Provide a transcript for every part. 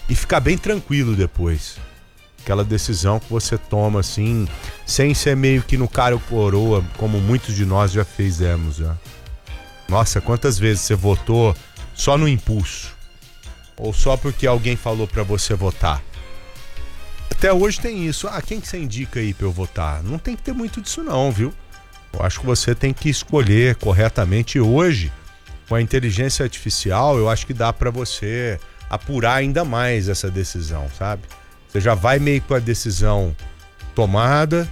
e ficar bem tranquilo depois. Aquela decisão que você toma assim, sem ser meio que no cara ou coroa, como muitos de nós já fizemos, já. Nossa, quantas vezes você votou só no impulso? Ou só porque alguém falou pra você votar? Até hoje tem isso. Quem que você indica aí pra eu votar? Não tem que ter muito disso não, viu? Eu acho que você tem que escolher corretamente. E hoje, com a inteligência artificial, eu acho que dá pra você apurar ainda mais essa decisão, sabe? Você já vai meio com a decisão tomada,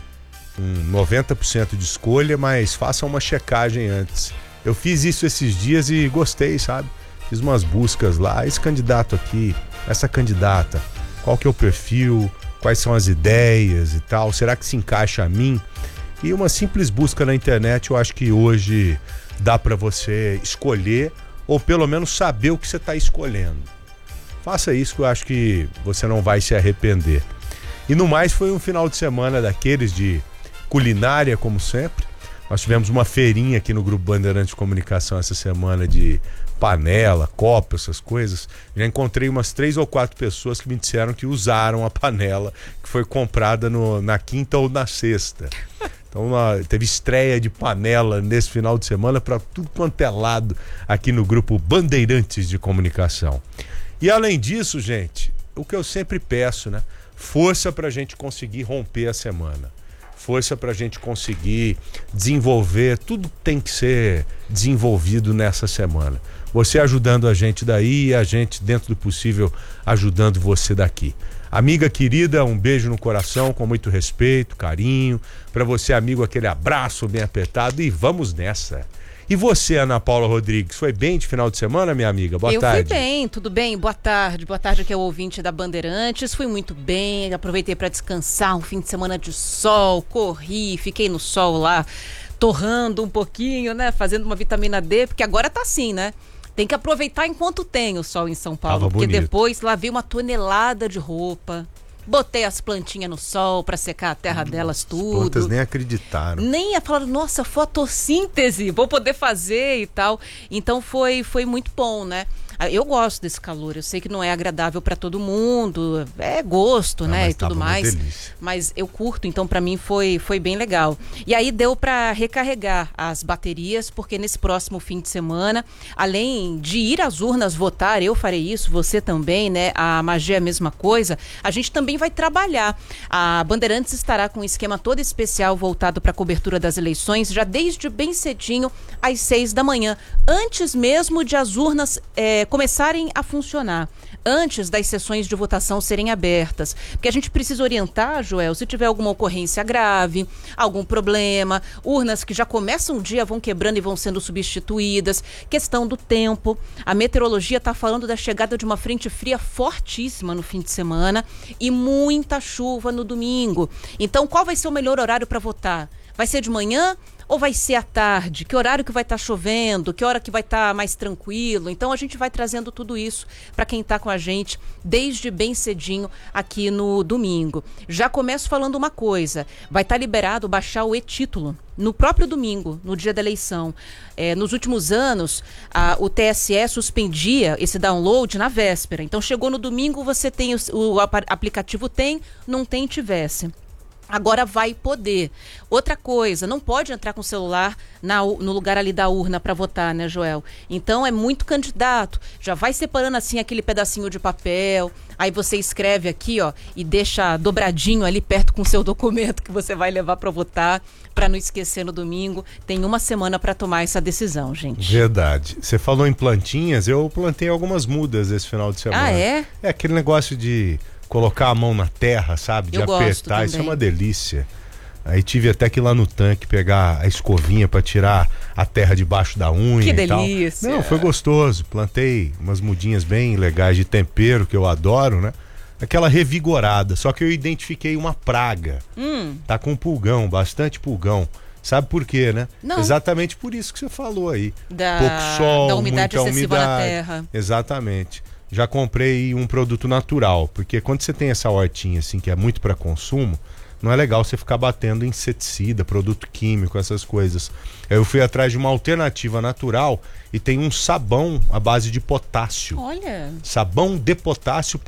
90% de escolha, mas faça uma checagem antes. Eu fiz isso esses dias e gostei, sabe? Fiz umas buscas lá, esse candidato aqui, essa candidata, qual que é o perfil, quais são as ideias e tal, será que se encaixa a mim? E uma simples busca na internet, eu acho que hoje dá para você escolher, ou pelo menos saber o que você está escolhendo. Faça isso que eu acho que você não vai se arrepender. E no mais, foi um final de semana daqueles de culinária, como sempre. Nós tivemos uma feirinha aqui no Grupo Bandeirantes de Comunicação essa semana de panela, copo, essas coisas. Já encontrei umas 3 ou 4 pessoas que me disseram que usaram a panela que foi comprada na quinta ou na sexta. Então teve estreia de panela nesse final de semana para tudo quanto é lado aqui no Grupo Bandeirantes de Comunicação. E além disso, gente, o que eu sempre peço, né? Força pra gente conseguir romper a semana. Força pra gente conseguir desenvolver, tudo tem que ser desenvolvido nessa semana. Você ajudando a gente daí e a gente, dentro do possível, ajudando você daqui. Amiga querida, um beijo no coração, com muito respeito, carinho. Pra você, amigo, aquele abraço bem apertado e vamos nessa. E você, Ana Paula Rodrigues, foi bem de final de semana, minha amiga? Boa tarde. Eu fui bem, tudo bem? Boa tarde aqui é o ouvinte da Bandeirantes. Fui muito bem, aproveitei para descansar, um fim de semana de sol, corri, fiquei no sol lá, torrando um pouquinho, né? Fazendo uma vitamina D, porque agora tá assim, né? Tem que aproveitar enquanto tem o sol em São Paulo, tava porque bonito. Depois lavei uma tonelada de roupa. Botei as plantinhas no sol para secar a terra delas tudo. As plantas nem acreditaram. Nem falaram, nossa, fotossíntese, vou poder fazer e tal. Então foi muito bom, né? Eu gosto desse calor, eu sei que não é agradável para todo mundo, é gosto, né, e tudo mais, mas eu curto, então para mim foi bem legal. E aí deu para recarregar as baterias, porque nesse próximo fim de semana, além de ir às urnas votar, eu farei isso, você também, né, a Magé é a mesma coisa, a gente também vai trabalhar. A Bandeirantes estará com um esquema todo especial voltado para a cobertura das eleições, já desde bem cedinho, às 6 da manhã, antes mesmo de as urnas começarem a funcionar, antes das sessões de votação serem abertas. Porque a gente precisa orientar, Joel, se tiver alguma ocorrência grave, algum problema, urnas que já começam o dia, vão quebrando e vão sendo substituídas, questão do tempo. A meteorologia está falando da chegada de uma frente fria fortíssima no fim de semana e muita chuva no domingo. Então, qual vai ser o melhor horário para votar? Vai ser de manhã? Ou vai ser à tarde? Que horário que vai estar chovendo? Que hora que vai estar mais tranquilo? Então a gente vai trazendo tudo isso para quem está com a gente desde bem cedinho aqui no domingo. Já começo falando uma coisa, vai estar liberado baixar o e-título no próprio domingo, no dia da eleição. Nos últimos anos, o TSE suspendia esse download na véspera. Então chegou no domingo, você tem o aplicativo não tivesse. Agora vai poder. Outra coisa, não pode entrar com o celular no lugar ali da urna para votar, né, Joel? Então é muito candidato. Já vai separando assim aquele pedacinho de papel. Aí você escreve aqui, ó, e deixa dobradinho ali perto com o seu documento que você vai levar para votar, para não esquecer no domingo. Tem uma semana para tomar essa decisão, gente. Verdade. Você falou em plantinhas, eu plantei algumas mudas esse final de semana. Ah, é? É aquele negócio de colocar a mão na terra, sabe? De apertar, isso é uma delícia. Aí tive até que ir lá no tanque pegar a escovinha pra tirar a terra debaixo da unha. Que e delícia! Tal. Não, foi gostoso. Plantei umas mudinhas bem legais de tempero, que eu adoro, né? Aquela revigorada. Só que eu identifiquei uma praga. Tá com pulgão, bastante pulgão. Sabe por quê, né? Não. Exatamente por isso que você falou aí. Pouco sol, da umidade muita excessiva umidade. na terra. Exatamente. Já comprei um produto natural, porque quando você tem essa hortinha assim que é muito para consumo, não é legal você ficar batendo inseticida, produto químico, essas coisas. Eu fui atrás de uma alternativa natural e tem um sabão à base de potássio. Olha! Sabão de potássio